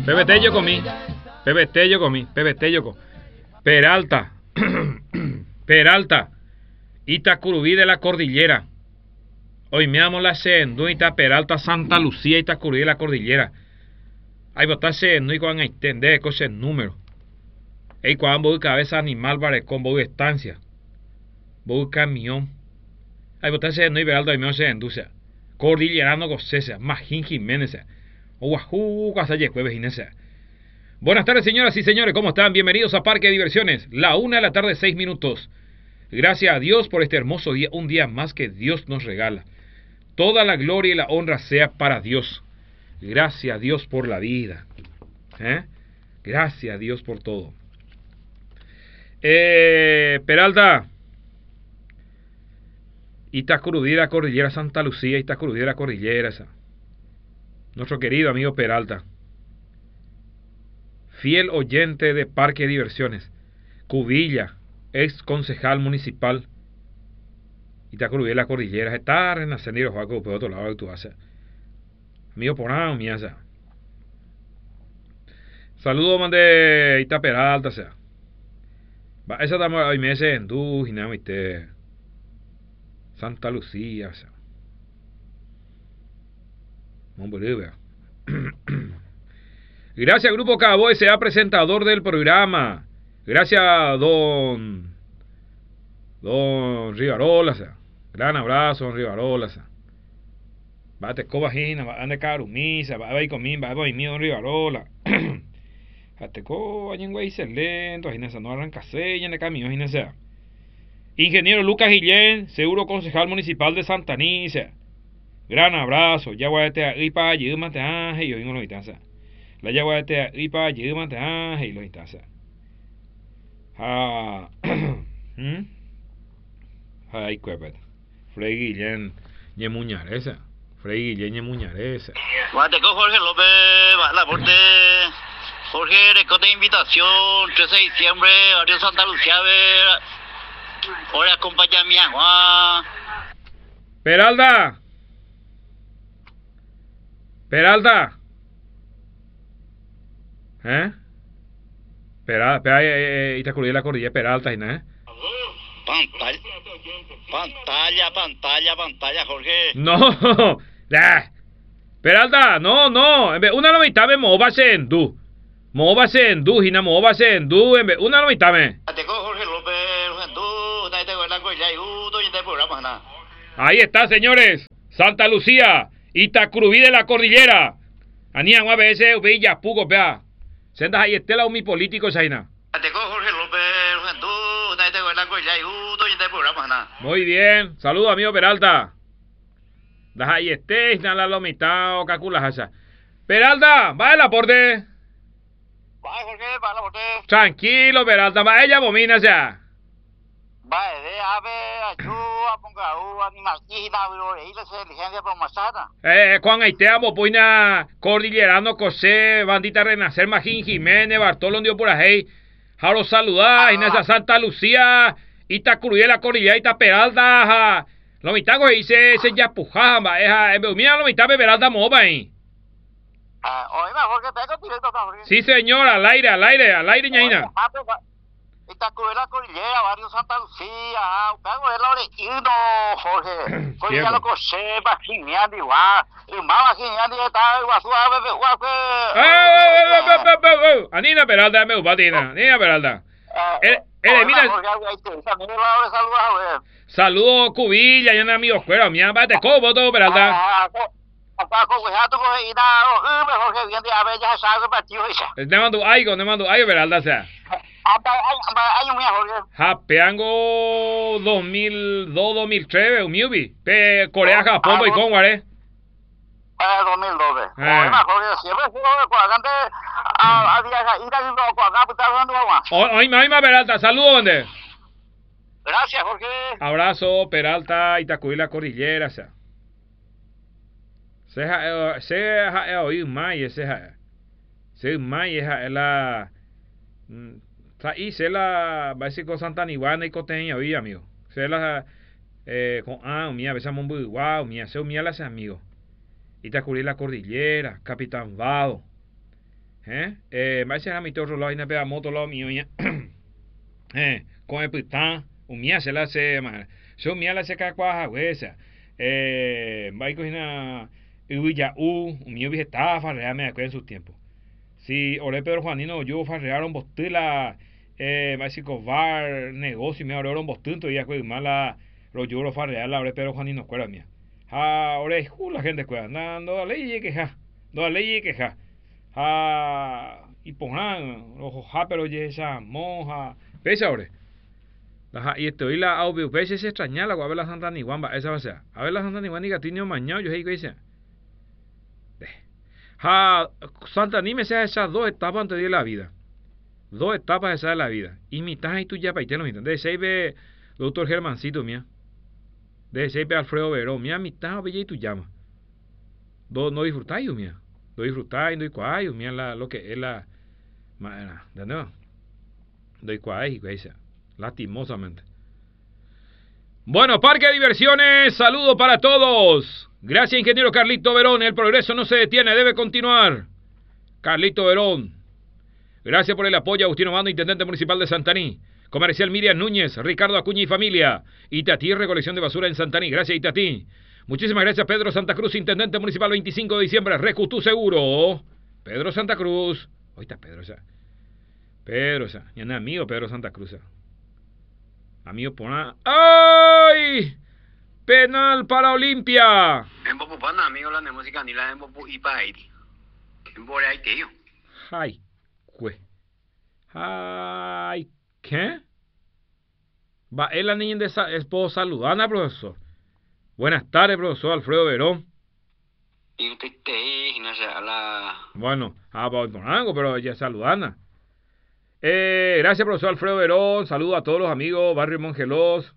Pepe Tello comí. Peralta. Peralta. Itacurubí de la Cordillera. Hoy me amo la Senduita Peralta Santa Lucía Itacurubí de la Cordillera. Ahí botarse no y cuando entender ese número. Ahí cuando voy cabeza animal barecón, voy estancia. Voy camión. Ahí botarse no y Peralta y me se enduce. Cordillerano Gocesa, Majín Jiménez. Buenas tardes, señoras y señores, ¿cómo están? Bienvenidos a Parque de Diversiones, la 1:06 p.m. Gracias a Dios por este hermoso día, un día más que Dios nos regala. Toda la gloria y la honra sea para Dios. Gracias a Dios por la vida. Gracias a Dios por todo. Peralta. Itacurubí de la Cordillera Santa Lucía, Itacurubí de la Cordillera esa. Nuestro querido amigo Peralta, fiel oyente de Parque de Diversiones, Cubilla, ex concejal municipal, Itacurubí de la Cordillera, está renaciendo Joaco por otro lado de tu casa. Amigo Porán, mi asa. Saludos, man de Ita Peralta, sea. Va, esa estamos hoy meses en Du, Ginamite, Santa Lucía, o sea. Gracias Grupo Cowboy, sea presentador del programa. Gracias Don Rivarola, gran abrazo Don Rivarola. Bate cobajina, va ande carumisa, va a conmigo, va a mí Don Rivarola. Ateco allí en güey lento, ginesa no arranca sella en el camión, ginesa. Ingeniero Lucas Guillén, seguro concejal municipal de Santanicia. Gran abrazo, ya voy a te ipa allí mate y yo no lo instanza. La ya voy a te ipa allí mate y lo instanza. Ay, cuepet. Frey Guillén, ye muñaresa. Frey Guillén, ye muñaresa. Guateco Jorge López, va la porte. Jorge, recoge invitación, 13 de diciembre, barrio Santa Lucía, ahora acompaña a mi agua. Peralta. Itacurubí de la Cordillera, Peralta, Pantalla, Jorge. No, Peralta, no. Una lo mitad me mova en du, Gina, en du, una lo mitad me. Jorge López, Ahí está, señores. Santa Lucía, Itacurubí de la Cordillera. Anían a veces Villa Pugo, vea. Sendas ahí estela mi político China. Jorge López, muy bien. Saludos, amigo Peralta. Das ahí estés, nada lo mitad o calculas. Peralta, va el aporte. Va, Jorge, va el aporte. Tranquilo, Peralta, va ella bomina ya. Va, de ave, ayuda, ponga animal, y la licencia por masada. Juan Aitea, Bopuina, Cordillerano, José, Bandita Renacer, Majín Jiménez, Bartolo, Dio por ahí. Jaro saludar, Inés Santa Lucía, Itacurubí de la Cordillera, Ita Peralta, lo mitad que dice, ese ya pujaba, mira lo mitad de Peralta moba ahí. Oiga, Jorge, pega directo acá, Jorge. Sí, señor, al aire, ñaina. Itacurubí de la Cordillera, barrio Santa Lucía, pego de la orejino, Jorge. Cordillera lo coche, bajineando igual, y más bajineando y está igual suave, Anina Peralta, me upatina, Nina Peralta. Mira. Saludos, Cubilla, yo no amigo escuela, mía, bate cobo todo, Peralta. Te mando algo, Peralta, sea. Japeango 2002-2003, Umiubi. Corea, Japón, y con Guare. 2012. Siempre fue cuadrante. Hoy más, Peralta, saludos, ¿dónde? Gracias, Jorge. Abrazo, Peralta, Itacurubí la Cordillera, sea. Se oír más y ese es la la básico Santa Niguana y Coteña hoy, amigo. Se la con mía, besamos muy guau, mía, se mía las amigos. Itacurubí la Cordillera, Capitán Vado. Más se mi torro lo hay na pea moto lo mío ya. Con el pitán, un mía se la hace, man. Son mía la se cae cuaja, huesa. Va cocina ya un mío estaba farrear me acuerdo en sus tiempos. Si ore Pedro Juanino yo farrearon bostila básico bar negocio me oraron bostunto y ya que mala lo yo lo farrear la ore Pedro Juanino escuela mía. Ore la gente escuela andando a ley que ja. No ley que ja. Y pongan los pero ya esa monja. Pesa ore. Y estoy la audio veces se extraña la ver la Santa Niguamba esa va a ser. A ver la Santa Niguamba que tiene mañana yo ahí que dice. Santa Ni me sea esas dos etapas antes de la vida. Dos etapas esas de la vida. Y mitad y tú ya para lo de seis ve doctor Germancito mía. De seis ve Alfredo Verón mía mitad bella y tú llama. No disfrutáis mía. No disfrutáis, no cuáis mía lo que es la de nuevo. No cuáis lastimosamente. Bueno, Parque de Diversiones, saludo para todos. Gracias, ingeniero Carlito Verón. El progreso no se detiene, debe continuar. Carlito Verón. Gracias por el apoyo, Agustino Mando, intendente municipal de Santaní. Comercial Miriam Núñez, Ricardo Acuña y familia. Itatí, recolección de basura en Santaní. Gracias, Itatí. Muchísimas gracias, Pedro Santa Cruz, intendente municipal, 25 de diciembre. Recutú Seguro. Pedro Santa Cruz. Hoy está Pedro, ya no es amigo Pedro Santa Cruz. Amigo por nada. ¡Ay! Penal para Olimpia. En Bopupana, amigo, la de música ni la en Bopu y Pairi. En Borea y Tío. Ay, ¿qué? Ay, ¿qué? Va, es la niña de esa esposa saludana, profesor. Buenas tardes, profesor Alfredo Verón. Y usted no sé, la... Bueno, por algo, pero ella es saludana. Gracias, profesor Alfredo Verón. Saludos a todos los amigos, Barrio Mongelos.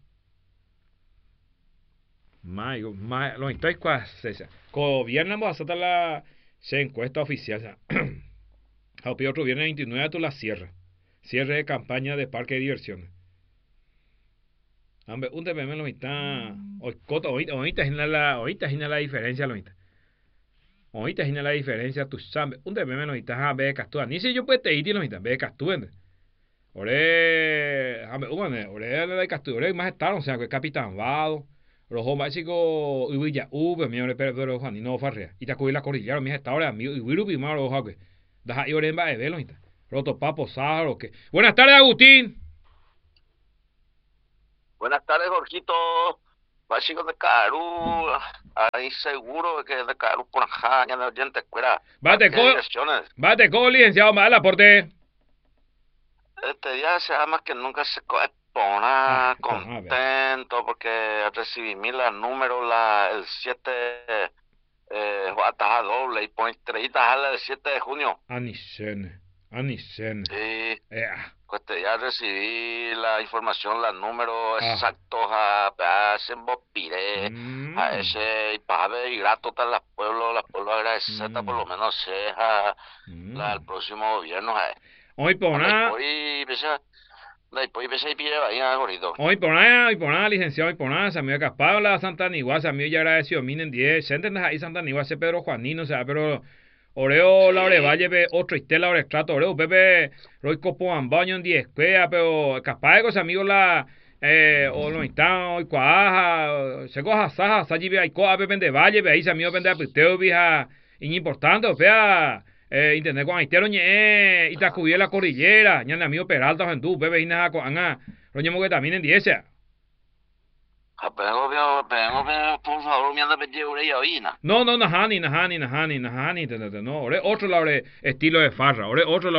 Los estáis como viernes vamos a hacer la encuesta oficial. Otro viernes 29 tú la cierre de campaña de parque de diversiones. Hombre, un TPM lo está ahorita es la diferencia ahorita es la diferencia tú sabes un TPM lo está a ver castúa ni si yo puedo te ir lo está ver castúa ore la castúa más estar o sea que capitán vado los básicos Villa mi pero Juan y no farrea y te acudí la cordillera mi está ahora amigo y viru malo ojo que da y ore va de velo roto papo saro que buenas tardes Agustín. Buenas tardes, Jorgito. Básico de Carú. Ahí seguro que de Carú por acá, ya no gente escuela. Bate con licenciado mal aporte. Este día se llama que nunca se pone contento porque recibí la número el 7 ataja doble y pone 3 el 7 de junio. Anicene. Sí. Pues ya recibí la información, los números exactos a ese Bopire, a ese y para y grato tal las pueblos agradecer por lo menos el próximo gobierno. Hoy por nada. Hoy por nada, licenciado, hoy por nada, Samuel Caspabla, Santa Nigua, Samuel ya agradeció, miren 10, sienten ahí Santa Nigua, ese Pedro Juanino, o sea, pero Oreo Laure Valle otro Estela Laure Estrato Oreo Pepe Roy Copo Ambaño en 10 pero capaz de cosas amigos la o no están hoy cuaja se coja saja saji ve coa Pepe de Valle ve ahí se amigo pende apiteo vieja importante vea internet con aitero ñe y ta cubierta la cordillera ña amigo Peralta en tu Pepe ina con anga roñemo que también en 10 por favor, me anda pedido ya oína. No, najani, no, otro laure estilo de farra,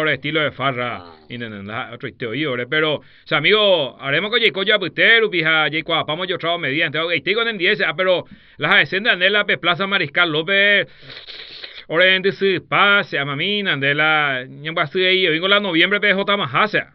otro estilo pero, o sea, amigo, haremos que llego ya putero, pija, llego vamos yo trabajo mediante, estoy con el 10, pero las escenas de la Plaza Mariscal López, ore en su pase, a mamina, de la, ñamba estoy ahí, vengo la noviembre PJ Majasa.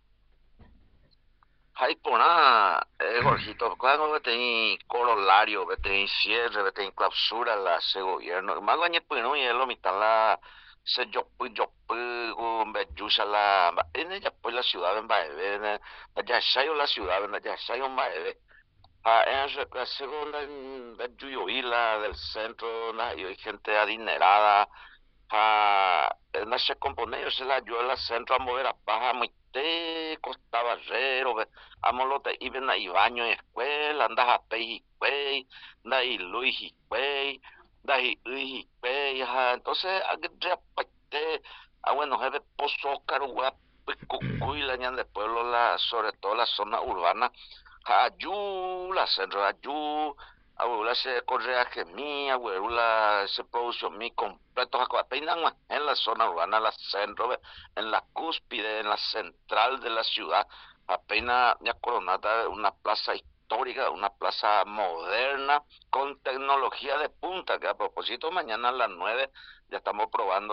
Hay por nada, Jorgito, cuando que tenía corolario, que tenía cierre, que tenía clausura ese gobierno, más gañe pues no y lo mitad la se yo un bellusa la en ella pues la ciudad en Baebe, allá salió la ciudad, allá salió en Baebe. En la segunda en Yuyoila del centro, y hay gente adinerada. En la se compone, yo se la ayuda la centro a mover a paja, muy te Costa Barrero, amo lo te iban ahí baño y escuela, andas a pei y cuey, da y Luis y cuey, da y Luis y cuey, entonces, a que bueno, jefe, pozo, caruga, cucuy, la ñan de pueblo, sobre todo la zona urbana, ayú, la centro ayú, abuela se correa que mi abuela se produjo mi completo peinan en la zona urbana, la centro, en la cúspide, en la central de la ciudad, apenas ya coronada una plaza histórica, una plaza moderna con tecnología de punta, que a propósito mañana a las 9 ya estamos probando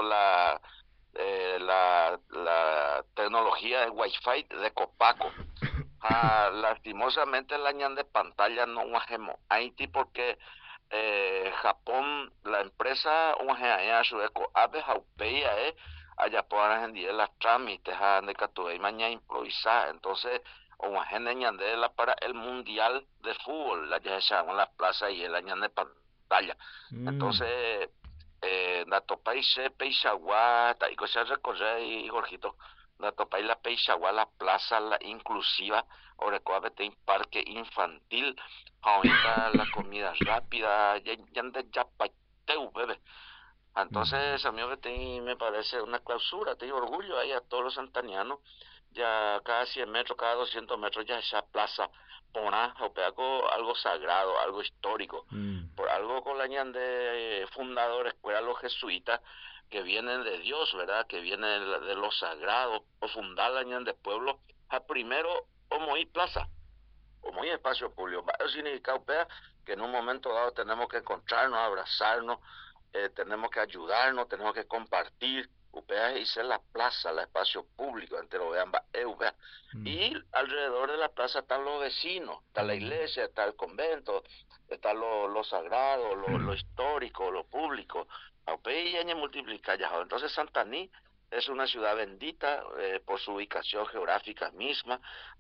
la tecnología de Wi-Fi de Copaco. Lastimosamente la ñan de pantalla no guajemos Haití porque Japón, la empresa allá sueco ave jaupeia allá puedan rendir las trámites de catuve mañana improvisar entonces guajene ñande la para el mundial de fútbol la ya se llaman las plazas y el ñan de pantalla entonces la topáis Peixagua y cosas recorrer y Jorgito la topáis la Peixagua la plaza la inclusiva ahora tem parque infantil ahorita la comida rápida ya bebé entonces a mí me parece una clausura te digo orgullo ahí a todos los santanianos ya cada 100 metros cada 200 metros ya esa plaza pona o algo sagrado algo histórico por algo con la ñan de fundadores escuela los jesuitas que vienen de Dios, ¿verdad? Que vienen de lo sagrado, o fundar la ñan de pueblo, a primero, o muy plaza, o muy espacio público. Eso significa que en un momento dado tenemos que encontrarnos, abrazarnos, tenemos que ayudarnos, tenemos que compartir. Upea hice la plaza, el espacio público entero, vean, y alrededor de la plaza están los vecinos, está la iglesia, está el convento, está lo sagrado, lo histórico, lo público. Entonces Santaní es una ciudad bendita por su ubicación geográfica misma.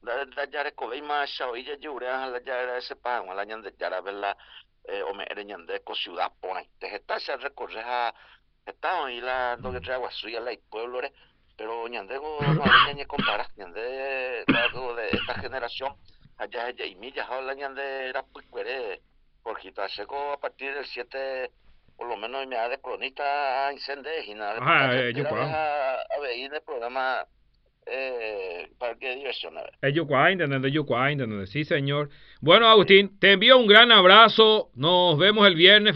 Ciudad pone. Esta se recorre a esta y la do que trae guasuya la pueblo pero ñandego no hay ni compara ñande de esta generación allá y millas habla ñande era pues Jorgito Aseco a partir del 7 por lo menos me ha de cronista incendés y nada a ver en el programa parque de diversiones sí señor. Bueno Agustín, te envío un gran abrazo, nos vemos el viernes.